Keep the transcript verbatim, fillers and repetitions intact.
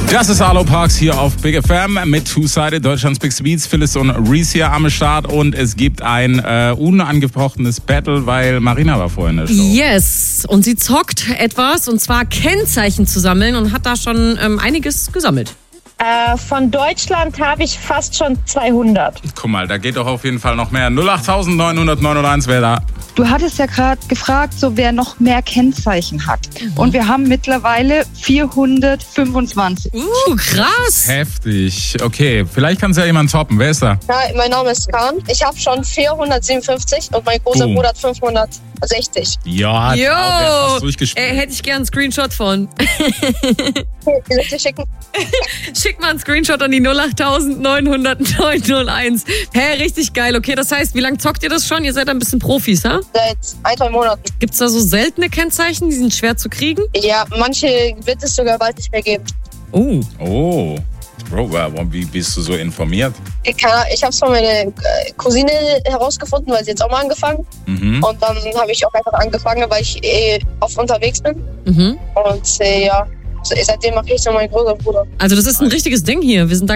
Das ist Arlo Parks hier auf Big F M mit Two-Sided, Deutschlands Big Beats. Phyllis und Reese hier am Start und es gibt ein äh, unangebrochenes Battle, weil Marina war vorhin in der Show. Yes, und sie zockt etwas, und zwar Kennzeichen zu sammeln und hat da schon ähm, einiges gesammelt. Äh, von Deutschland habe ich fast schon zweihundert. Guck mal, da geht doch auf jeden Fall noch mehr. null acht neun null neun null eins, wer da? Du hattest ja gerade gefragt, so wer noch mehr Kennzeichen hat. Mhm. Und wir haben mittlerweile vierhundertfünfundzwanzig. Uh, krass. Heftig. Okay, vielleicht kann es ja jemand toppen. Wer ist da? Ja, mein Name ist Kahn. Ich habe schon vierhundertsiebenundfünfzig und mein großer oh. Bruder hat fünfhundertsechzig. Ja, jo, fast durchgespielt. Äh, hätte ich gern einen Screenshot von. Okay, soll ich dir schicken? Schick mal einen Screenshot an die null acht neun null null neun null eins. Hä, hey, richtig geil. Okay, das heißt, wie lange zockt ihr das schon? Ihr seid ein bisschen Profis, ha? Seit ein, zwei Monaten. Gibt's da so seltene Kennzeichen, die sind schwer zu kriegen? Ja, manche wird es sogar bald nicht mehr geben. Oh. Oh. Bro, wie bist du so informiert? Ich, ich habe es von meiner Cousine herausgefunden, weil sie jetzt auch mal angefangen. Mhm. Und dann habe ich auch einfach angefangen, weil ich eh oft unterwegs bin. Mhm. Und äh, ja, seitdem mache ich so meinen größeren Bruder. Also das ist ein richtiges Ding hier. Wir sind da